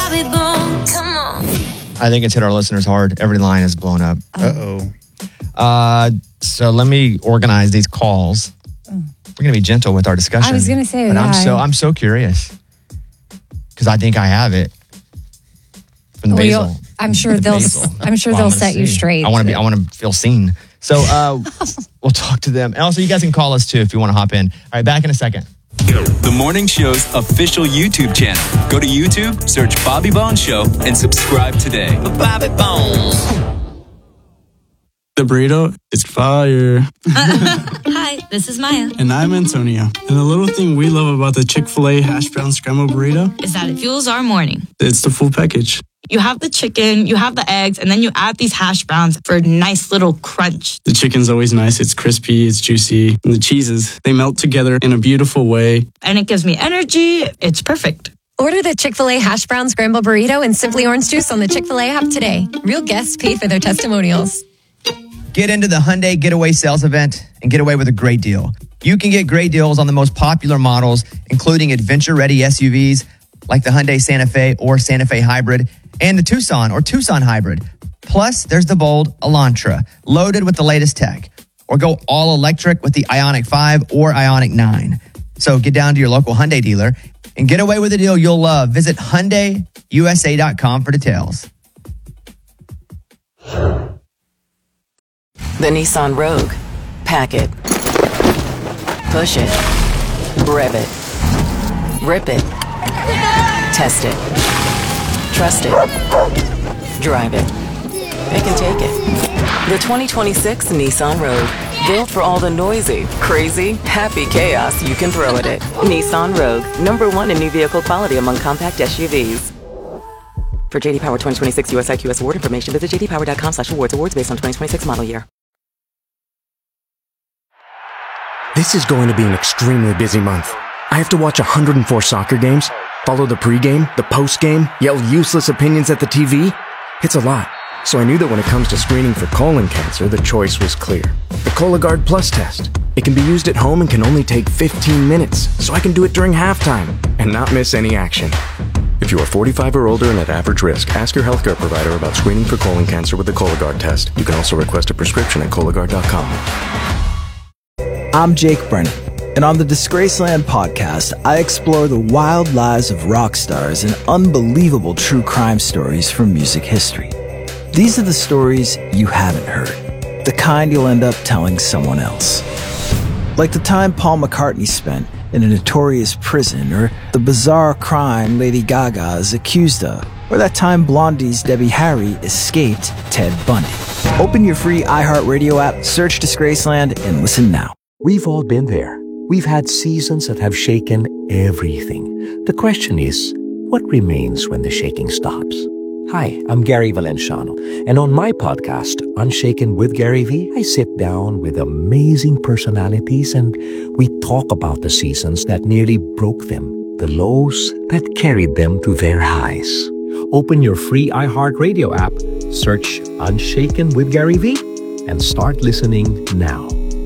Bobby Bones. Come on. I think it's hit our listeners hard. Every line is blown up. So let me organize these calls. We're going to be gentle with our discussion. I was going to say but that. I'm so curious because I think I have it. From the basil. I'm sure they'll set you straight. I want to feel seen. So we'll talk to them. And also you guys can call us too if you want to hop in. All right, back in a second. The Morning Show's official YouTube channel. Go to YouTube, search Bobby Bones Show, and subscribe today. Bobby Bones. The burrito is fire. Hi, this is Maya. And I'm Antonio. And the little thing we love about the Chick-fil-A hash brown scrambled burrito Is that it fuels our morning. It's the full package. You have the chicken, you have the eggs, and then you add these hash browns for a nice little crunch. The chicken's always nice. It's crispy, it's juicy. And the cheeses, they melt together in a beautiful way. And it gives me energy. It's perfect. Order the Chick-fil-A hash brown scramble burrito and Simply Orange Juice on the Chick-fil-A app today. Real guests pay for their testimonials. Get into the Hyundai Getaway Sales Event and get away with a great deal. You can get great deals on the most popular models, including adventure-ready SUVs like the Hyundai Santa Fe or Santa Fe Hybrid and the Tucson or Tucson Hybrid. Plus, there's the bold Elantra, loaded with the latest tech. Or go all electric with the Ioniq 5 or Ioniq 9. So get down to your local Hyundai dealer and get away with a deal you'll love. Visit HyundaiUSA.com for details. The Nissan Rogue. Pack it. Push it. Rev it. Rip it. Test it. Trust it. Drive it. It can take it. The 2026 Nissan Rogue. Built for all the noisy, crazy, happy chaos you can throw at it. Nissan Rogue. #1 in new vehicle quality among compact SUVs. For JD Power 2026 US IQS award information, visit jdpower.com/awards. Awards based on 2026 model year. This is going to be an extremely busy month. I have to watch 104 soccer games, follow the pregame, the postgame, yell useless opinions at the TV. It's a lot. So I knew that when it comes to screening for colon cancer, the choice was clear. The Cologuard Plus test. It can be used at home and can only take 15 minutes, so I can do it during halftime and not miss any action. If you are 45 or older and at average risk, ask your healthcare provider about screening for colon cancer with the Cologuard test. You can also request a prescription at Cologuard.com. I'm Jake Brennan, and on the Disgraceland podcast, I explore the wild lives of rock stars and unbelievable true crime stories from music history. These are the stories you haven't heard, the kind you'll end up telling someone else. Like the time Paul McCartney spent in a notorious prison, or the bizarre crime Lady Gaga is accused of, or that time Blondie's Debbie Harry escaped Ted Bundy. Open your free iHeartRadio app, search Disgraceland, and listen now. We've all been there. We've had seasons that have shaken everything. The question is, what remains when the shaking stops? Hi, I'm Gary Valenciano, and on my podcast, Unshaken with Gary V, I sit down with amazing personalities and we talk about the seasons that nearly broke them, the lows that carried them to their highs. Open your free iHeartRadio app, search Unshaken with Gary V, and start listening now.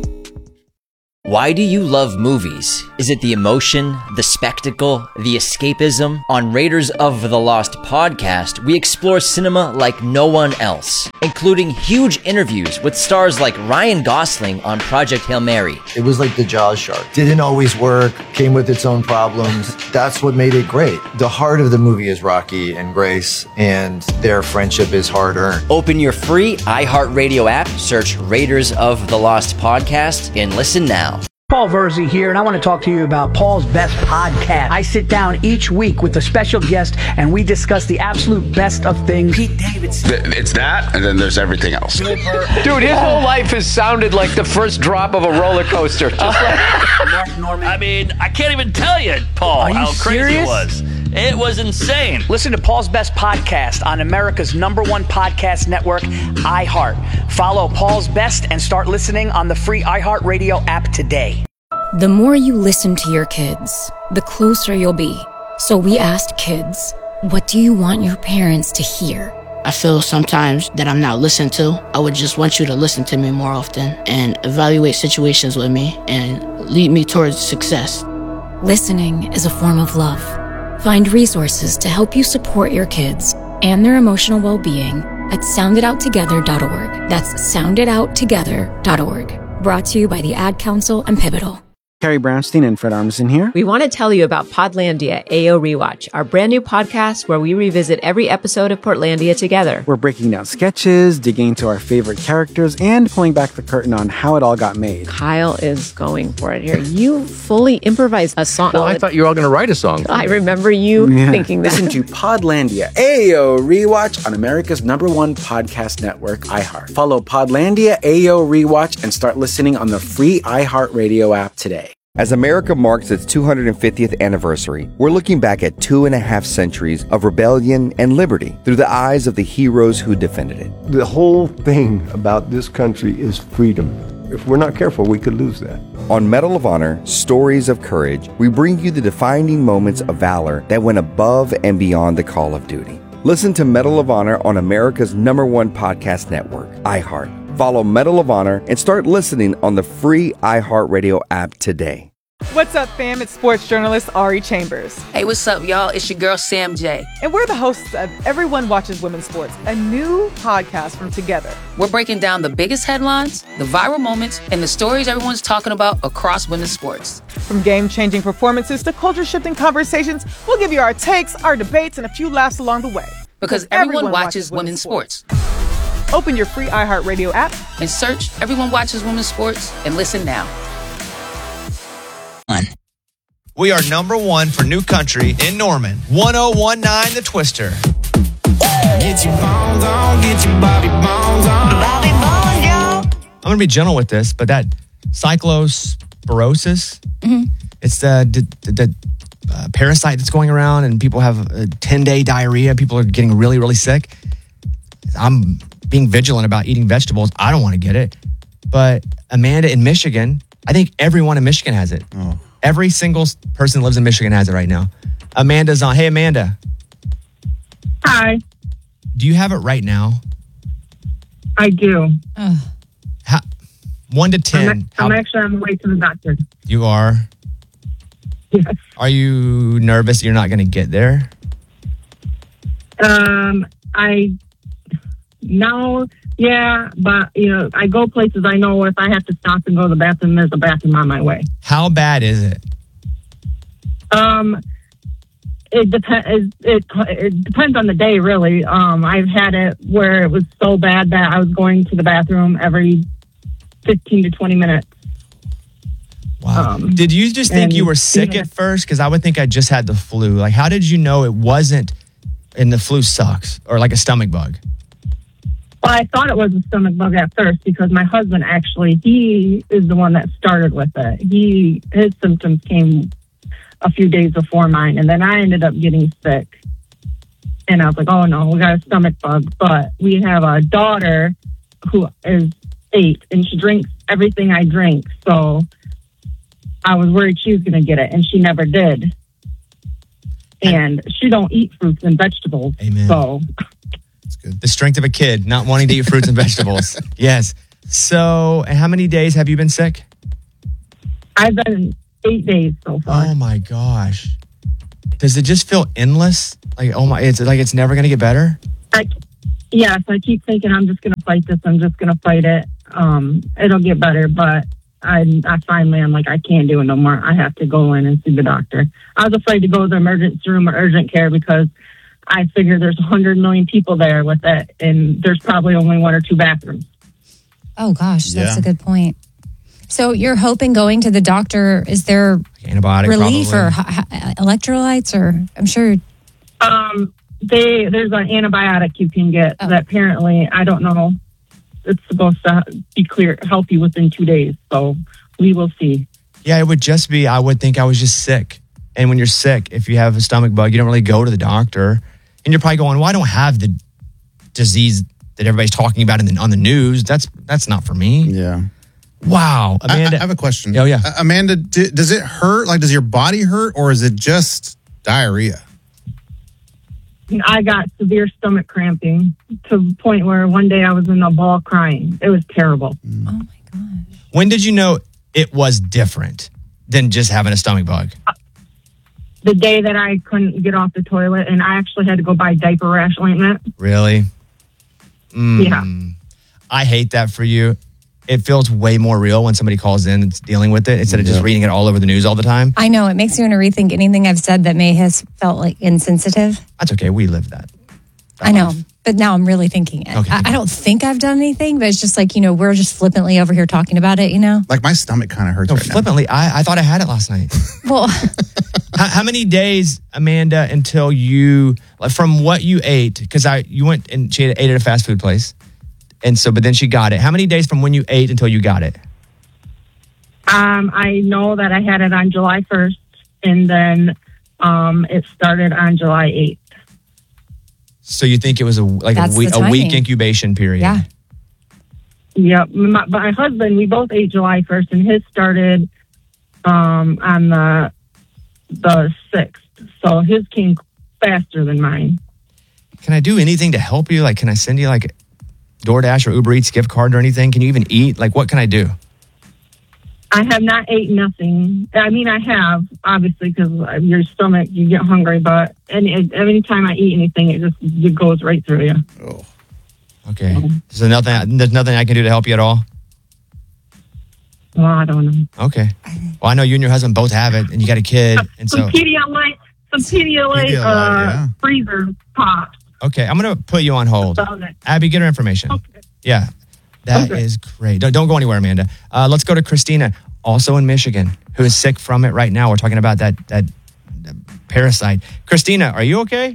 Why do you love movies? Is it the emotion, the spectacle, the escapism? On Raiders of the Lost podcast, we explore cinema like no one else, including huge interviews with stars like Ryan Gosling on Project Hail Mary. It was like the Jaws shark. Didn't always work, came with its own problems. That's what made it great. The heart of the movie is Rocky and Grace, and their friendship is hard-earned. Open your free iHeartRadio app, search Raiders of the Lost podcast, and listen now. Paul Verzi here, and I want to talk to you about Paul's Best Podcast. I sit down each week with a special guest, and we discuss the absolute best of things. Pete Davidson. It's that, and then there's everything else. Dude, his whole life has sounded like the first drop of a roller coaster. Just like Norman. I mean, I can't even tell you, Paul, how crazy it was. It was insane. Listen to Paul's Best Podcast on America's #1 podcast network, iHeart. Follow Paul's Best and start listening on the free iHeartRadio app today. The more you listen to your kids, the closer you'll be. So we asked kids, what do you want your parents to hear? I feel sometimes that I'm not listened to. I would just want you to listen to me more often and evaluate situations with me and lead me towards success. Listening is a form of love. Find resources to help you support your kids and their emotional well-being at soundidouttogether.org. That's soundidouttogether.org. Brought to you by the Ad Council and Pivotal. Carrie Brownstein and Fred Armisen here. We want to tell you about Podlandia AO Rewatch, our brand new podcast where we revisit every episode of Portlandia together. We're breaking down sketches, digging into our favorite characters, and pulling back the curtain on how it all got made. Kyle is going for it here. You fully improvised a song. Well, I thought you were all going to write a song. I remember you thinking that. Listen to Podlandia AO Rewatch on America's #1 podcast network, iHeart. Follow Podlandia AO Rewatch and start listening on the free iHeartRadio app today. As America marks its 250th anniversary, we're looking back at 2.5 centuries of rebellion and liberty through the eyes of the heroes who defended it. The whole thing about this country is freedom. If we're not careful, we could lose that. On Medal of Honor, Stories of Courage, we bring you the defining moments of valor that went above and beyond the call of duty. Listen to Medal of Honor on America's #1 podcast network, iHeart. Follow Medal of Honor and start listening on the free iHeartRadio app today. What's up, fam? It's sports journalist Ari Chambers. Hey, what's up, y'all? It's your girl, Sam J. And we're the hosts of Everyone Watches Women's Sports, a new podcast from Together. We're breaking down the biggest headlines, the viral moments, and the stories everyone's talking about across women's sports. From game-changing performances to culture-shifting conversations, we'll give you our takes, our debates, and a few laughs along the way. Because everyone watches women's sports. Open your free iHeartRadio app and search Everyone Watches Women's Sports and listen now. We are #1 for new country in Norman. 1019 The Twister. Get your bones on, get your Bobby bones on. Bobby bones, yo. I'm going to be gentle with this, but that cyclosporosis, it's the parasite that's going around and people have a 10-day diarrhea. People are getting really, really sick. I'm being vigilant about eating vegetables. I don't want to get it. But Amanda in Michigan, I think everyone in Michigan has it. Oh. Every single person that lives in Michigan has it right now. Amanda's on. Hey, Amanda. Hi. Do you have it right now? I do. 1 to 10. I'm actually on the way to the doctor. You are? Yes. Are you nervous you're not going to get there? No, yeah, but, I go places I know if I have to stop and go to the bathroom, there's a bathroom on my way. How bad is it? It depends on the day, really. I've had it where it was so bad that I was going to the bathroom every 15 to 20 minutes. Wow. Did you just think you were sick at first? Because I would think I just had the flu. Like, how did you know it wasn't, and the flu sucks, or like a stomach bug? Well, I thought it was a stomach bug at first because my husband he is the one that started with it. His symptoms came a few days before mine, and then I ended up getting sick. And I was like, oh no, we got a stomach bug. But we have a daughter who is 8, and she drinks everything I drink. So I was worried she was going to get it, and she never did. And she don't eat fruits and vegetables. Amen. So the strength of a kid not wanting to eat fruits and vegetables. Yes. So, and how many days have you been sick? I've been 8 days so far. Oh my gosh. Does it just feel endless? Like, oh my, it's like it's never going to get better? Yes, I keep thinking I'm just going to fight this. I'm just going to fight it. It'll get better, but I'm like, I can't do it no more. I have to go in and see the doctor. I was afraid to go to the emergency room or urgent care because I figure there's 100 million people there with it, and there's probably only 1 or 2 bathrooms. Oh, gosh, that's a good point. So you're hoping going to the doctor, is there antibiotic relief probably, or electrolytes, or I'm sure... There's an antibiotic you can get that apparently, I don't know, it's supposed to be help you within 2 days. So we will see. Yeah, it would just be, I would think I was just sick. And when you're sick, if you have a stomach bug, you don't really go to the doctor. And you're probably going, well, I don't have the disease that everybody's talking about on the news. That's not for me. Yeah. Wow. Amanda. I have a question. Oh, yeah. Amanda, does it hurt? Like, does your body hurt, or is it just diarrhea? I got severe stomach cramping to the point where one day I was in a ball crying. It was terrible. Oh, my gosh. When did you know it was different than just having a stomach bug? the day that I couldn't get off the toilet, and I actually had to go buy diaper rash ointment. Really? Yeah. I hate that for you. It feels way more real when somebody calls in and dealing with it instead of just reading it all over the news all the time. I know. It makes you want to rethink anything I've said that may have felt like insensitive. That's okay. We live that. I know. But now I'm really thinking it. Okay. I don't think I've done anything, but it's just like, we're just flippantly over here talking about it, Like my stomach kind of hurts right now. Flippantly, I thought I had it last night. Well, how many days, Amanda, until you, like, from what you ate, because you went and she ate at a fast food place. And so, but then she got it. How many days from when you ate until you got it? I know that I had it on July 1st, and then it started on July 8th. So you think it was a week incubation period? Yeah. Yep. My husband, we both ate July 1st, and his started on the 6th. So his came faster than mine. Can I do anything to help you? Like, can I send you like DoorDash or Uber Eats gift card or anything? Can you even eat? Like, what can I do? I have not ate nothing. I mean, I have, obviously, because your stomach, you get hungry, but any time I eat anything, it goes right through you. Oh. Okay. So there's nothing I can do to help you at all? Well, I don't know. Okay. Well, I know you and your husband both have it, and you got a kid. And some Pedialyte freezer pops. Okay, I'm going to put you on hold. Abby, get her information. Okay. Yeah, that is great. Don't go anywhere, Amanda. Let's go to Christina, also in Michigan, who is sick from it right now. We're talking about that parasite. Christina, are you okay?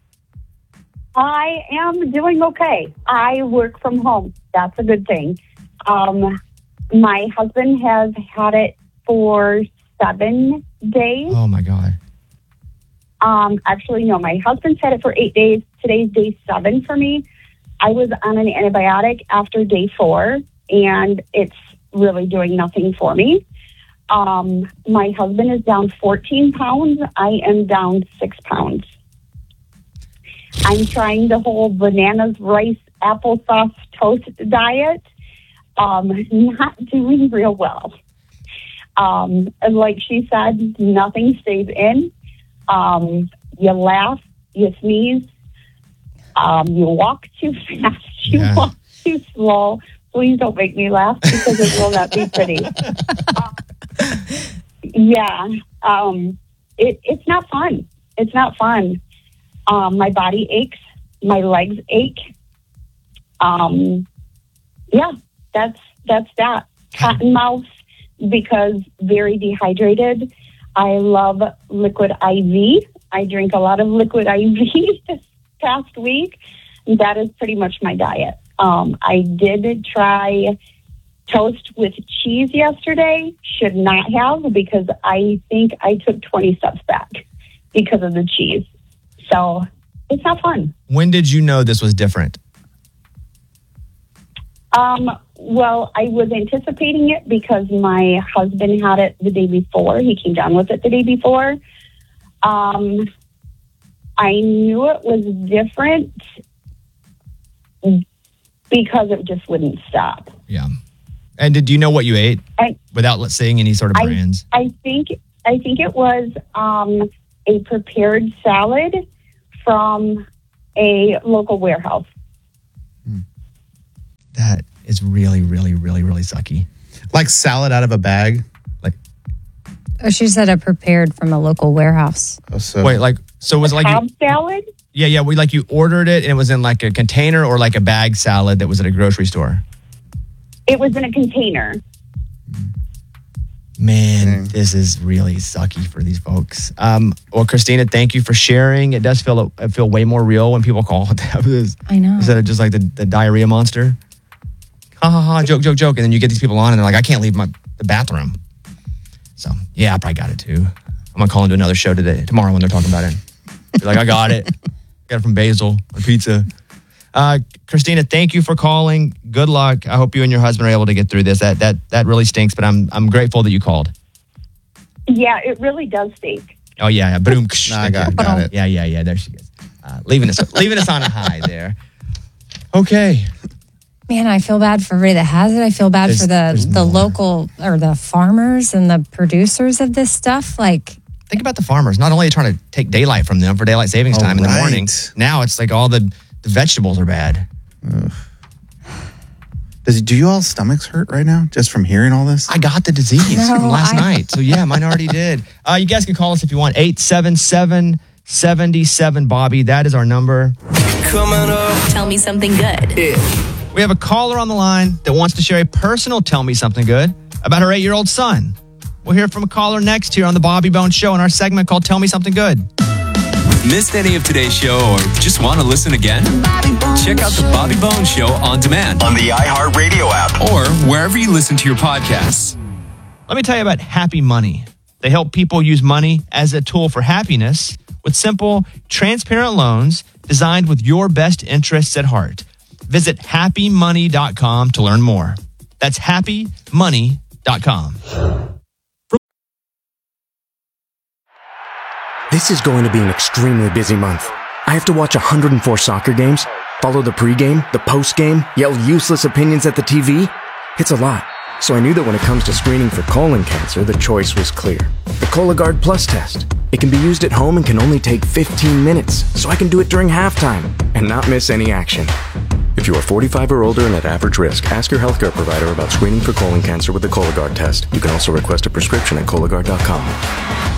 I am doing okay. I work from home. That's a good thing. My husband has had it for 7 days. Oh, my God. Actually, no, my husband's had it for 8 days. Today's day 7 for me. I was on an antibiotic after day 4, and it's really doing nothing for me. My husband is down 14 pounds. I am down 6 pounds. I'm trying the whole bananas, rice, applesauce, toast diet. Not doing real well. And like she said, nothing stays in. You laugh, you sneeze, you walk too fast, you walk too slow. Please don't make me laugh because it will not be pretty. It's not fun. It's not fun. My body aches, my legs ache. That's that. Cotton mouth because very dehydrated. I love liquid IV. I drink a lot of liquid IV this past week. That is pretty much my diet. I did try toast with cheese yesterday. Should not have because I think I took 20 steps back because of the cheese. So it's not fun. When did you know this was different? Well, I was anticipating it because my husband had it the day before. He came down with it the day before. I knew it was different because it just wouldn't stop. Yeah. And did you know what you ate without saying any sort of brands? I think it was a prepared salad from a local warehouse. That is really, really, really, really sucky. Like salad out of a bag? Oh, she said it prepared from a local warehouse. Wait, so it was like Cobb salad? Yeah. You ordered it and it was in like a container or like a bag salad that was at a grocery store? It was in a container. Man, this is really sucky for these folks. Well, Christina, thank you for sharing. It does feel way more real when people call to have this. I know. Instead of just like the diarrhea monster. Ha ha ha, joke. And then you get these people on and they're like, I can't leave the bathroom. So, yeah, I probably got it too. I'm going to call into another show tomorrow when they're talking about it. Be like, I got it. Got it from Basil on pizza. Christina, thank you for calling. Good luck. I hope you and your husband are able to get through this. That really stinks, but I'm grateful that you called. Yeah, it really does stink. Oh, yeah. Boom. I got it. Yeah. There she is. Leaving us on a high there. Okay. Man, I feel bad for everybody that has it. I feel bad for the local or the farmers and the producers of this stuff. Like, Think about the farmers. Not only trying to take daylight from them for daylight savings time in the morning, now it's like all the vegetables are bad. Do you all stomachs hurt right now just from hearing all this? I got the disease from last night. So yeah, mine already did. You guys can call us if you want. 877-77-BOBBY. That is our number. Coming up. Tell me something good. We have a caller on the line that wants to share a personal Tell Me Something Good about her 8-year-old son. We'll hear from a caller next here on the Bobby Bones Show in our segment called Tell Me Something Good. Missed any of today's show or just want to listen again? Check out the Bobby Bones Show on demand on the iHeartRadio app or wherever you listen to your podcasts. Let me tell you about Happy Money. They help people use money as a tool for happiness with simple, transparent loans designed with your best interests at heart. Visit happymoney.com to learn more. That's happymoney.com. This is going to be an extremely busy month. I have to watch 104 soccer games, follow the pregame, the postgame, yell useless opinions at the TV. It's a lot. So I knew that when it comes to screening for colon cancer, the choice was clear. The Cologuard Plus test. It can be used at home and can only take 15 minutes, so I can do it during halftime and not miss any action. If you are 45 or older and at average risk, ask your healthcare provider about screening for colon cancer with the Cologuard test. You can also request a prescription at Cologuard.com.